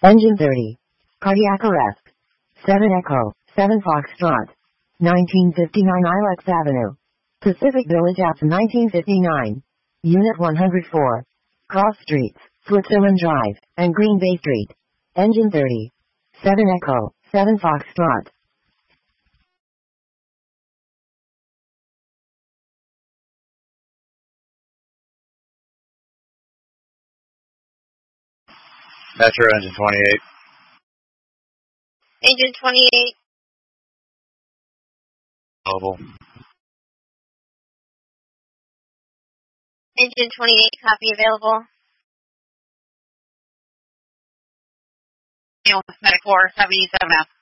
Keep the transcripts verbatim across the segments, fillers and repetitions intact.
Engine thirty. Cardiac arrest. seven Echo, seven Foxtrot. nineteen fifty-nine Ilex Avenue. Pacific Village Apps nineteen fifty-nine. Unit one hundred four. Cross Streets, Switzerland Drive, and Green Bay Street. Engine thirty. seven Echo, seven Foxtrot. Metro engine twenty-eight. Engine twenty-eight. Mobile. Engine twenty-eight, copy available. Medic four seventy-seven F.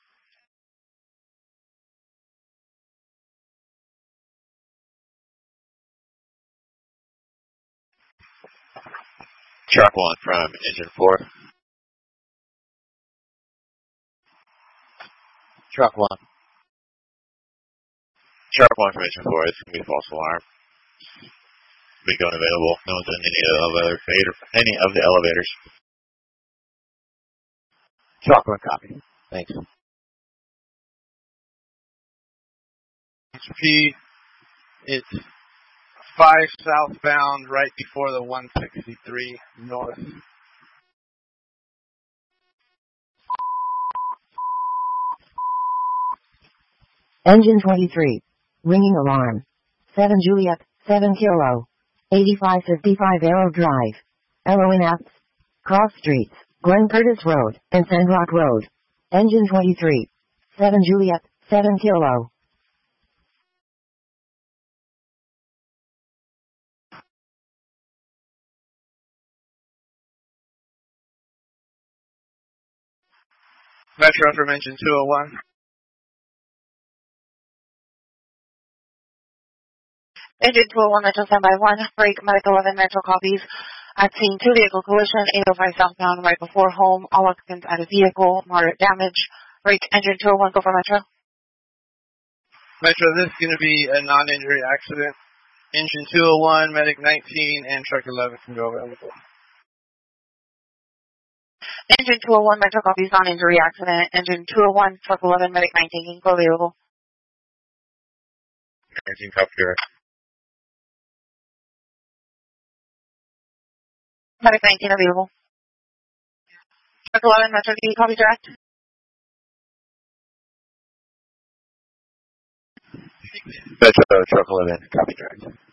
Truck one from engine four. Truck one. Truck one from engine four. It's going to be a false alarm. Be going available. No one's in any of the elevator, any of the elevators. Truck one copy. Thanks. H P, it's five southbound right before the one sixty-three north. Engine twenty-three. Ringing alarm. seven Juliet, seven Kilo. eighty-five fifty-five Arrow Drive. Elohim Apps. Cross Streets, Glen Curtis Road, and Sandrock Road. Engine twenty-three. seven Juliet, seven Kilo. Metro from engine two oh one. Engine two oh one, Metro standby one. Break, Medic eleven, Metro copies. At scene two vehicle collision, eight oh five southbound right before home. All occupants at a vehicle, moderate damage. Break, engine two oh one, go for Metro. Metro, this is going to be a non-injury accident. Engine two oh one, Medic nineteen, and Truck eleven can go available. Engine two oh one, Metro copies, non-injury accident. Engine two oh one, Truck eleven, Medic nineteen can go available. nineteen copy direct. Medic nineteen available. Truck eleven, Metro D, copy direct. Metro, Truck eleven, copy direct.